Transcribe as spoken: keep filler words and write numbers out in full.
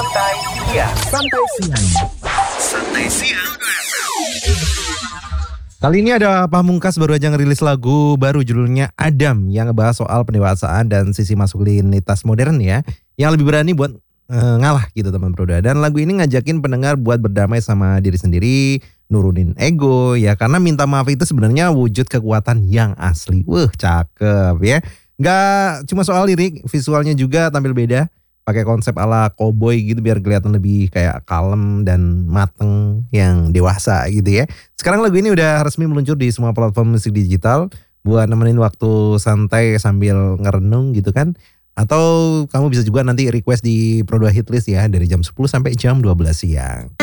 Santai Siang. Santai Siang. Santai Siang. Kali ini ada Pamungkas baru aja ngerilis lagu baru judulnya Adam yang ngebahas soal pendewasaan dan sisi maskulinitas modern ya. Yang lebih berani buat uh, ngalah gitu teman Proda. Dan lagu ini ngajakin pendengar buat berdamai sama diri sendiri, nurunin ego ya. Karena minta maaf itu sebenarnya wujud kekuatan yang asli. Wah cakep ya. Gak cuma soal lirik, visualnya juga tampil beda. Pakai konsep ala cowboy gitu biar kelihatan lebih kayak kalem dan mateng yang dewasa gitu ya. Sekarang lagu ini udah resmi meluncur di semua platform musik digital buat nemenin waktu santai sambil ngerenung gitu kan. Atau kamu bisa juga nanti request di Pro dua Hitlist ya dari jam sepuluh sampai jam dua belas siang.